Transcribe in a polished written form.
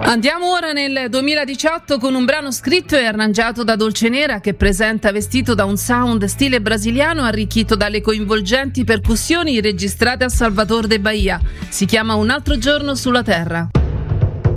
Andiamo ora nel 2018 con un brano scritto e arrangiato da Dolcenera che presenta vestito da un sound stile brasiliano arricchito dalle coinvolgenti percussioni registrate a Salvador de Bahia. Si chiama Un altro giorno sulla terra.